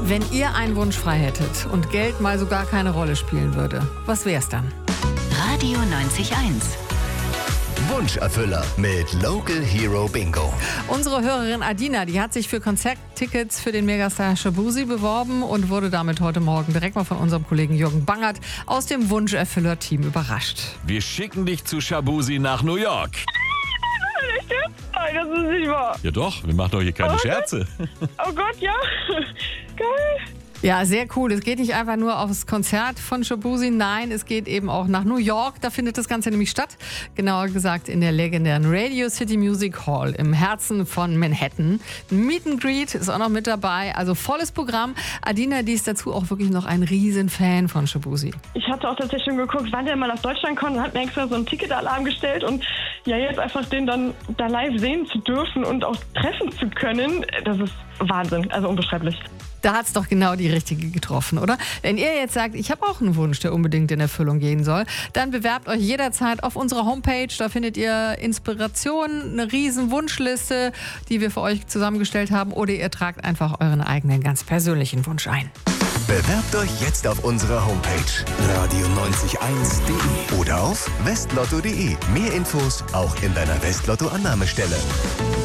Wenn ihr einen Wunsch frei hättet und Geld mal so gar keine Rolle spielen würde, was wär's dann? Radio 90.1. Wunscherfüller mit Local Hero Bingo. Unsere Hörerin Adina, die hat sich für Konzerttickets für den Megastar Shaboozey beworben und wurde damit heute Morgen direkt mal von unserem Kollegen Jürgen Bangert aus dem Wunscherfüller-Team überrascht. Wir schicken dich zu Shaboozey nach New York. Nein, das ist nicht wahr. Ja doch, wir machen doch hier keine Scherze. Oh Gott, ja. Geil. Ja, sehr cool. Es geht nicht einfach nur aufs Konzert von Shaboozey, nein, es geht eben auch nach New York. Da findet das Ganze nämlich statt. Genauer gesagt in der legendären Radio City Music Hall im Herzen von Manhattan. Meet and Greet ist auch noch mit dabei, also volles Programm. Adina, die ist dazu auch wirklich noch ein Riesenfan von Shaboozey. Ich hatte auch tatsächlich schon geguckt, wann der mal nach Deutschland kommt und hat mir extra so einen Ticketalarm gestellt. Und ja, jetzt einfach den dann da live sehen zu dürfen und auch treffen zu können, das ist Wahnsinn, also unbeschreiblich. Da hat's doch genau die Richtige getroffen, oder? Wenn ihr jetzt sagt, ich habe auch einen Wunsch, der unbedingt in Erfüllung gehen soll, dann bewerbt euch jederzeit auf unserer Homepage. Da findet ihr Inspiration, eine riesen Wunschliste, die wir für euch zusammengestellt haben. Oder ihr tragt einfach euren eigenen ganz persönlichen Wunsch ein. Bewerbt euch jetzt auf unserer Homepage radio901.de oder auf westlotto.de. Mehr Infos auch in deiner Westlotto-Annahmestelle.